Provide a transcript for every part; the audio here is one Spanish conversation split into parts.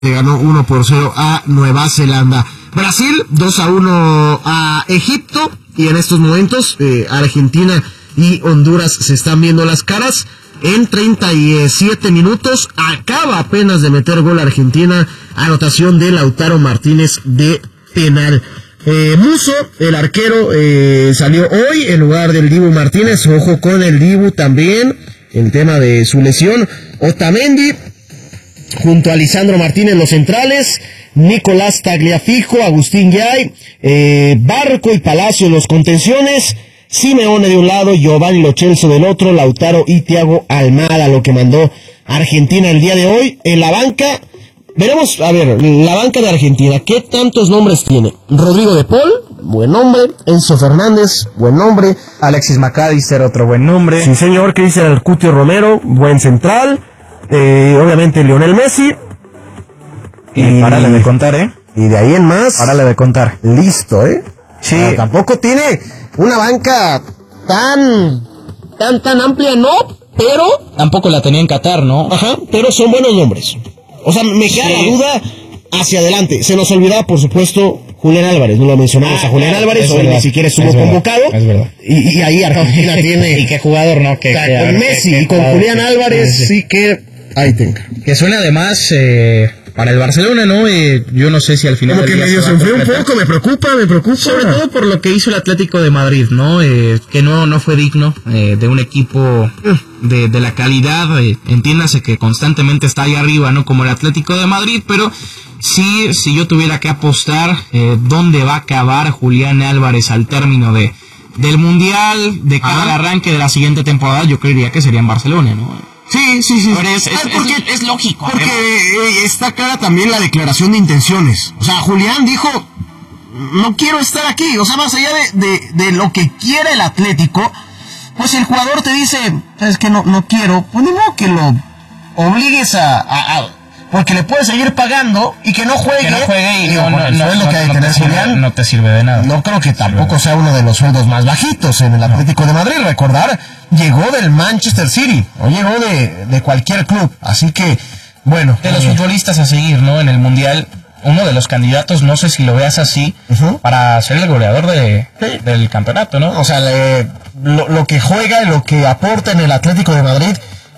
ganó 1-0 a Nueva Zelanda. Brasil 2-1 a Egipto, y en estos momentos Argentina y Honduras se están viendo las caras. En 37 minutos acaba apenas de meter gol Argentina, anotación de Lautaro Martínez de penal. Musso, el arquero, salió hoy en lugar del Dibu Martínez. Ojo con el Dibu también, el tema de su lesión. Otamendi junto a Lisandro Martínez los centrales, Nicolás Tagliafico, Agustín Yay, Barco y Palacio los contenciones, Simeone de un lado, Giovanni Lo Celso del otro, Lautaro y Thiago Almada, lo que mandó Argentina el día de hoy. En la banca, veremos, a ver, la banca de Argentina, ¿qué tantos nombres tiene? Rodrigo de Paul, buen nombre. Enzo Fernández, buen nombre. Alexis McAllister, otro buen nombre. Sí, señor. Cristian Arcutio Romero, buen central. Obviamente Lionel Messi. Y párale de contar, Y de ahí en más. Párale de contar. Listo, Sí. Tampoco tiene una banca tan amplia, no, pero... Tampoco la tenía en Qatar, ¿no? Ajá, pero son buenos nombres. O sea, me queda la duda hacia adelante. Se nos olvidaba, por supuesto, Julián Álvarez. No lo mencionamos a Julián Álvarez, hoy ni siquiera estuvo convocado. Es verdad. Y ahí Argentina tiene... Y qué jugador, ¿no? Con Messi y con Julián Álvarez, sí que... Ahí tenga. Que suena además para el Barcelona, ¿no? Yo no sé si al final... Como que medio se enfrió un poco, me preocupa. Sobre todo por lo que hizo el Atlético de Madrid, ¿no? Que no fue digno de un equipo de la calidad, entiéndase que constantemente está ahí arriba, ¿no? Como el Atlético de Madrid, pero sí, si yo tuviera que apostar dónde va a acabar Julián Álvarez al término del Mundial, de cara al arranque de la siguiente temporada, yo creería que sería en Barcelona, ¿no? Sí. Pero es lógico. Porque está clara también la declaración de intenciones. O sea, Julián dijo, no quiero estar aquí. O sea, más allá de lo que quiere el Atlético, pues el jugador te dice, ¿sabes qué? No quiero. Pues ni modo que lo obligues a porque le puedes seguir pagando y que no juegue. Y digo, no es lo que hay que tener Julián. No te sirve de nada. No creo que tampoco sea uno de los sueldos más bajitos en el Atlético de Madrid. Recordar, llegó del Manchester City, o llegó de cualquier club. Así que, bueno. De los futbolistas a seguir, ¿no? En el Mundial, uno de los candidatos, no sé si lo veas así, para ser el goleador del campeonato, ¿no? O sea, lo que juega y lo que aporta en el Atlético de Madrid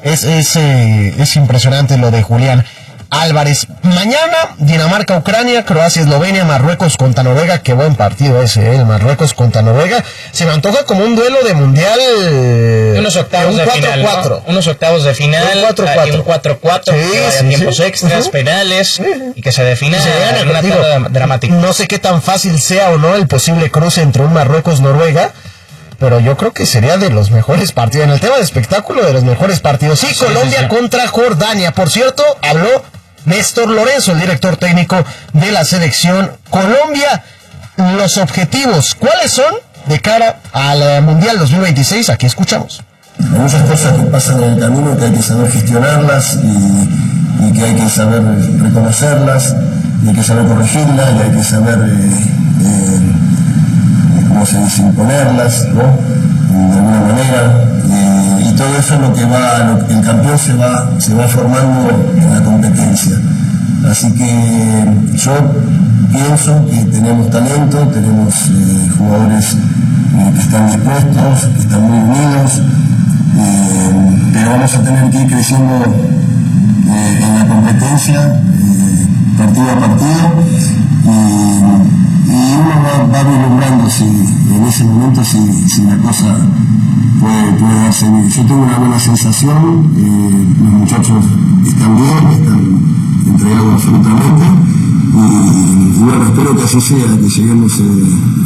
es impresionante lo de Julián Álvarez. Mañana, Dinamarca-Ucrania, Croacia-Eslovenia, Marruecos contra Noruega. Qué buen partido ese, el Marruecos contra Noruega. Se me antoja como un duelo de mundial. Unos octavos de final, ¿no? Unos octavos de final. Un 4-4. Un 4-4, que vaya tiempos extras, penales, y que se defina en una tanda dramática. No sé qué tan fácil sea o no el posible cruce entre un Marruecos-Noruega, pero yo creo que sería de los mejores partidos. En el tema de espectáculo, de los mejores partidos. Sí, Colombia contra Jordania. Por cierto, habló Néstor Lorenzo, el director técnico de la selección Colombia. Los objetivos, ¿cuáles son de cara al Mundial 2026? Aquí escuchamos. Hay muchas cosas que pasan en el camino que hay que saber gestionarlas y que hay que saber reconocerlas, y hay que saber corregirlas, y hay que saber, ¿cómo se dice?, imponerlas, ¿no?, de alguna manera. Y todo eso es lo que el campeón se va formando en la competencia. Así que yo pienso que tenemos talento, tenemos jugadores que están dispuestos, que están muy unidos, pero vamos a tener que ir creciendo en la competencia, partido a partido, y uno va vislumbrando en ese momento si la cosa puede darse bien. Yo tengo una buena sensación, los muchachos están bien, están entregados absolutamente, y bueno, espero que así sea, que lleguemos